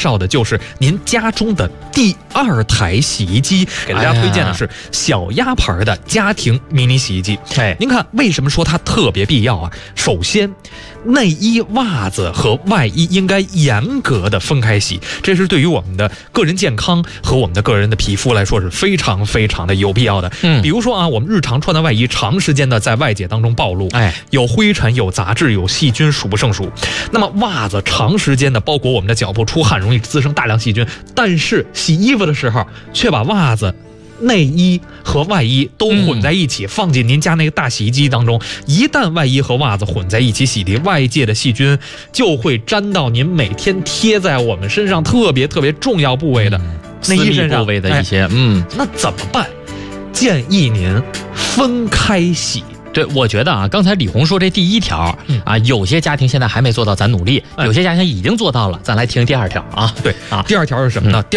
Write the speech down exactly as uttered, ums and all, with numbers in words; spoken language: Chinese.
绍的就是您家中的第二台洗衣机，给大家推荐的是小鸭牌的家庭迷你洗衣机。 哎， 您看为什么说它特别必要啊？首先，内衣、袜子和外衣应该严格的分开洗，这是对于我们的个人健康和我们的个人的皮肤来说是非常非常的有必要的。 嗯， 比如说啊，我们日常穿的外衣长时间的在外界当中暴露， 哎， 有灰尘、有杂质、有细菌，数不胜数。那么袜子长时间的包裹我们的脚部，出汗容易滋生大量细菌，但是洗衣服的时候却把袜子、内衣和外衣都混在一起、嗯、放进您家那个大洗衣机当中，一旦外衣和袜子混在一起洗涤，外界的细菌就会沾到您每天贴在我们身上特别特别重要部位的内衣身上、 嗯、部位的一些、哎、嗯， 那怎么办？建议您分开洗。 对，我觉得啊，刚才李红说这第一条、嗯、啊，有些家庭现在还没做到，咱努力；有些家庭已经做到了，咱来听第二条啊。 对啊，第二条是什么呢？嗯